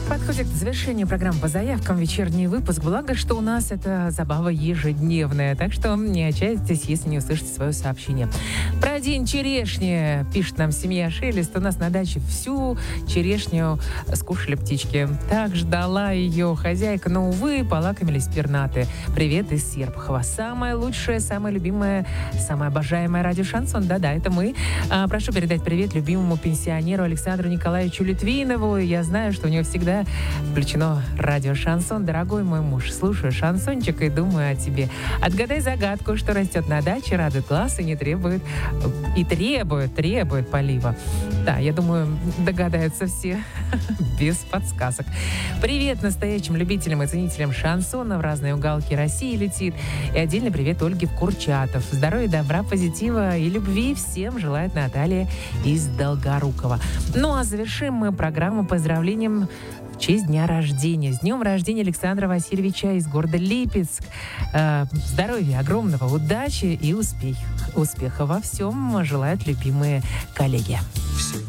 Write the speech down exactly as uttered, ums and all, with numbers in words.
Подходит к завершению программы по заявкам вечерний выпуск. Благо, что у нас это забава ежедневная. Так что не отчаивайтесь, если не услышите свое сообщение. Про день черешни пишет нам семья Шелест. У нас на даче всю черешню скушали птички. Так ждала ее хозяйка, но, увы, полакомились пернаты. Привет из Серпухова. Самое лучшее, самое любимое, самое обожаемое радио «Шансон». Да-да, это мы. А, прошу передать привет любимому пенсионеру Александру Николаевичу Литвинову. Я знаю, что у него всегда включено радио «Шансон». Дорогой мой муж, слушаю шансончик и думаю о тебе. Отгадай загадку, что растет на даче, радует глаз и не требует, и требует, требует полива. Да, я думаю, догадаются все без подсказок. Привет настоящим любителям и ценителям шансона в разные уголки России летит. И отдельный привет Ольге в Курчатов. Здоровья, добра, позитива и любви всем желает Наталья из Долгорукова. Ну а завершим мы программу поздравлением в честь дня рождения. С днем рождения Александра Васильевича из города Липецк. Э, здоровья огромного, удачи и успех, успеха во всем желают любимые коллеги.